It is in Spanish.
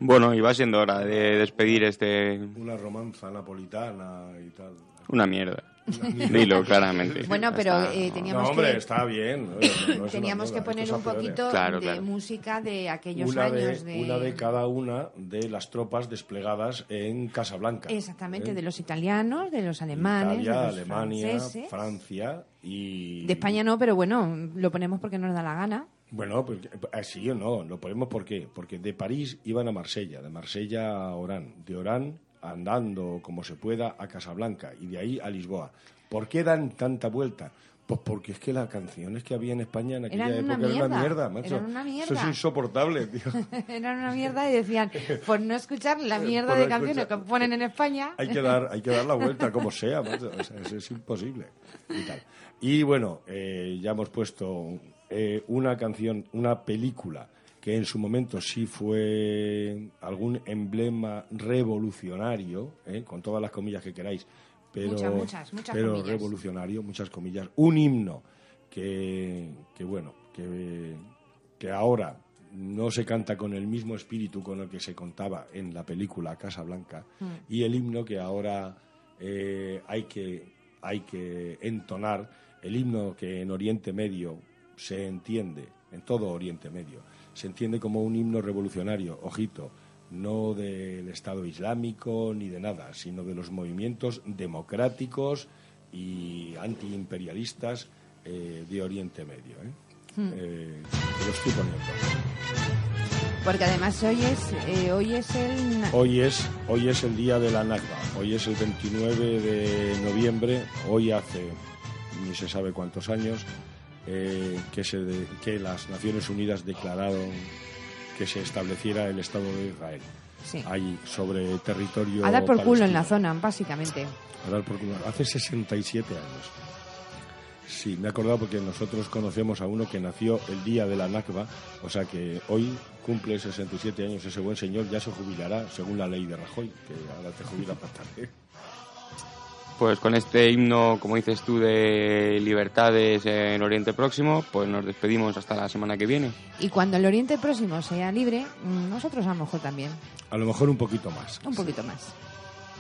Bueno, y va siendo hora de despedir Una romanza napolitana y tal. Una mierda. Dilo claramente. Bueno, pero teníamos está bien. Teníamos que poner un poquito de música de aquellos años. Una de cada una de las tropas desplegadas en Casablanca. Exactamente, de los italianos, de los alemanes, Italia, de los Alemania, franceses. Francia y... De España no, pero bueno, lo ponemos porque nos da la gana. Bueno, pues sí o no, lo ponemos ¿por qué? Porque de París iban a Marsella, de Marsella a Orán, de Orán andando como se pueda a Casablanca y de ahí a Lisboa. ¿Por qué dan tanta vuelta? Pues porque es que las canciones que había en España en aquella época eran una mierda, macho. Eran una mierda. Eso es insoportable, tío. Eran una mierda y decían, por no escuchar la mierda de canciones que ponen en España... Hay que dar la vuelta, como sea, macho. Es imposible. Y bueno, ya hemos puesto una canción, una película que en su momento sí fue algún emblema revolucionario, con todas las comillas que queráis, pero muchas comillas. Revolucionario, muchas comillas, un himno que ahora no se canta con el mismo espíritu con el que se contaba en la película Casablanca, y el himno que ahora hay que entonar, el himno que en Oriente Medio se entiende, en todo Oriente Medio, se entiende como un himno revolucionario, ojito, no del Estado Islámico ni de nada, sino de los movimientos democráticos y antiimperialistas de Oriente Medio. Te lo estoy poniendo. Porque además hoy es el día de la Nakba, hoy es el 29 de noviembre, hoy hace ni se sabe cuántos años que las Naciones Unidas declararon que se estableciera el Estado de Israel. Sí. Ahí, sobre territorio a dar por palestino. culo en la zona, básicamente. A dar por culo. Hace 67 años. Sí, me he acordado porque nosotros conocemos a uno que nació el día de la Nakba, o sea que hoy cumple 67 años ese buen señor, ya se jubilará según la ley de Rajoy, que ahora te jubilas más tarde. Pues con este himno, como dices tú, de libertades en Oriente Próximo, pues nos despedimos hasta la semana que viene. Y cuando el Oriente Próximo sea libre, nosotros a lo mejor también. A lo mejor un poquito más. Un poquito más.